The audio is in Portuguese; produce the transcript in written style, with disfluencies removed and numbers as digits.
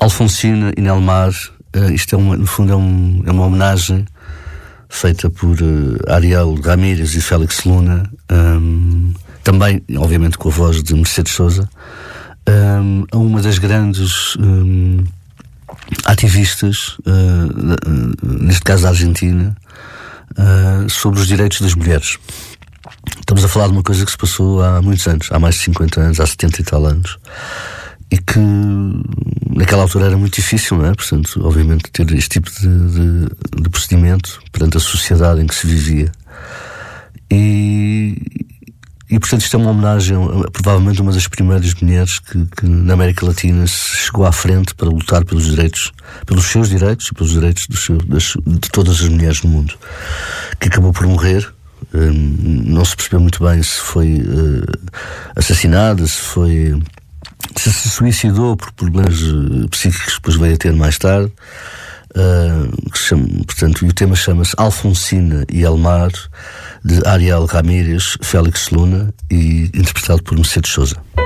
Alfonsina e Nelmar, isto no fundo é uma homenagem feita por Ariel Ramírez e Félix Luna, também, obviamente, com a voz de Mercedes Sosa, a uma das grandes ativistas, neste caso da Argentina, sobre os direitos das mulheres. Estamos a falar de uma coisa que se passou há muitos anos, há mais de 50 anos, há 70 e tal anos, e que naquela altura era muito difícil, não é? Portanto, obviamente, ter este tipo de procedimento perante a sociedade em que se vivia. E portanto, isto é uma homenagem a provavelmente uma das primeiras mulheres que na América Latina se chegou à frente para lutar pelos direitos, pelos seus direitos e pelos direitos de todas as mulheres no mundo, que acabou por morrer. Não se percebeu muito bem se foi assassinada, se suicidou por problemas psíquicos que depois veio a ter mais tarde. Portanto, e o tema chama-se Alfonsina e Elmar, de Ariel Ramírez, Félix Luna, e interpretado por Mercedes Sosa.